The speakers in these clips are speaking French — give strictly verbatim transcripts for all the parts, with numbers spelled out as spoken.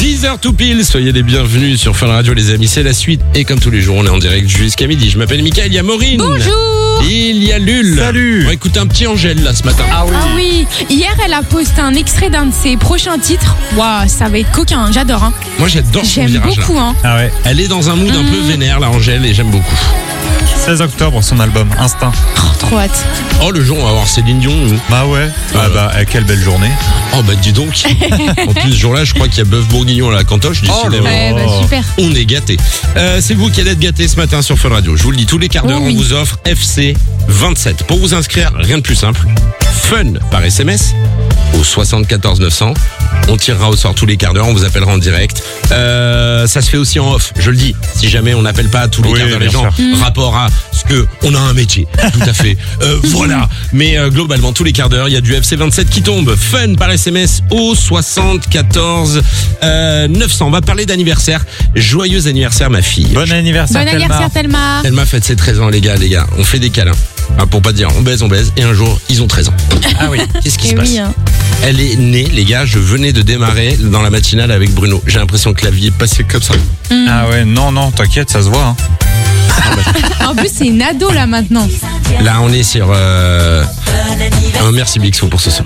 dix heures tout pile, soyez les bienvenus sur Fun Radio les amis, c'est la suite. Et comme tous les jours, on est en direct jusqu'à midi. Je m'appelle Mickaël, il y a Maureen. Bonjour. Il y a Lul. Salut. On va écouter un petit Angèle là ce matin. Ah oui. Ah oui, hier elle a posté un extrait d'un de ses prochains titres. Waouh, ça va être coquin, j'adore. Hein. Moi j'adore son J'aime virage beaucoup. là. Hein. Ah ouais. Elle est dans un mood un peu vénère là, Angèle, et j'aime beaucoup. seize octobre, son album Instinct. Oh, trop hâte. Oh le jour, on va voir Céline Dion. Nous. Bah ouais. Ah bah, eh, quelle belle journée. Oh bah dis donc. En plus ce jour-là, je crois qu'il y a bœuf bourguignon à la cantoche. Décidément. Ouais, bah super. On est gâtés. Euh, c'est vous qui allez être gâtés ce matin sur Fun Radio. Je vous le dis, tous les quarts d'heure, Oh oui. on vous offre F C vingt-sept. Pour vous inscrire, rien de plus simple. Fun par S M S au soixante-quatorze neuf cents. On tirera au sort tous les quarts d'heure, on vous appellera en direct. Euh, ça se fait aussi en off, je le dis. Si jamais on n'appelle pas tous les Oui, quarts d'heure les bien gens, sûr. rapport à ce que on a un métier, tout à fait. Euh, voilà. Mais euh, globalement, tous les quarts d'heure, il y a du F C vingt-sept qui tombe. Fun par S M S au soixante-quatorze neuf cents. On va parler d'anniversaire. Joyeux anniversaire, ma fille. Bon anniversaire, Bon Thelma. anniversaire Thelma. Elle m'a fait ses treize ans, les gars, les gars. On fait des câlins. Hein, pour pas dire on baise, on baise. Et un jour, ils ont treize ans. Ah oui. Qu'est-ce qui Eh se passe oui, hein. Elle est née, les gars. Je venais de démarrer dans la matinale avec Bruno. J'ai l'impression que la vie est passée comme ça. Ah ouais, non, non, t'inquiète, ça se voit. Hein. En plus, c'est une ado là maintenant. Là, on est sur... Euh... un merci Bixo pour ce son.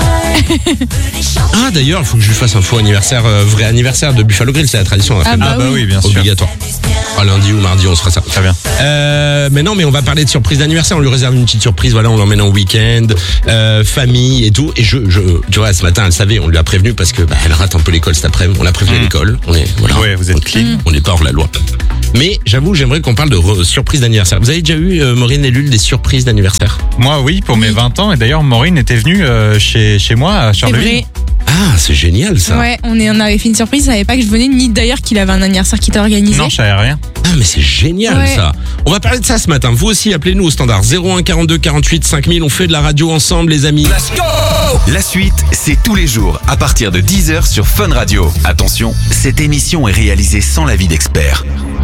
Ah, d'ailleurs, il faut que je lui fasse un faux anniversaire, euh, vrai anniversaire de Buffalo Grill. C'est la tradition. On a Ah fait bah Ah bah oui. oui, bien sûr. obligatoire. Ah, lundi ou mardi, on se fera ça. Très bien. Euh, mais non, mais on va parler de surprise d'anniversaire. On lui réserve une petite surprise. Voilà, on l'emmène en week-end, euh, famille et tout. Et je, je, tu vois, ce matin, elle savait, on lui a prévenu parce que bah, elle rate un peu l'école cet après-midi. On l'a prévenu à Mm. l'école. On est, voilà. Ouais, vous êtes On- clean. On n'est pas hors la loi. Mais j'avoue, j'aimerais qu'on parle de re- surprise d'anniversaire. Vous avez déjà eu, euh, Maureen et Lul, des surprises d'anniversaire? Moi, oui, pour mes vingt ans. Et d'ailleurs, Maureen était venue euh, chez, chez moi à C'est Charleville. vrai. Ah, c'est génial ça. Ouais, on, est, on avait fait une surprise, je savais pas que je venais, ni d'ailleurs qu'il avait un anniversaire qui était organisé. Non, je savais rien. Ah, mais c'est génial Ouais. ça. On va parler de ça ce matin. Vous aussi, appelez-nous au standard zéro un quarante-deux quarante-huit cinq mille. On fait de la radio ensemble, les amis. La suite, c'est tous les jours à partir de dix heures sur Fun Radio. Attention, cette émission est réalisée sans l'avis d'experts.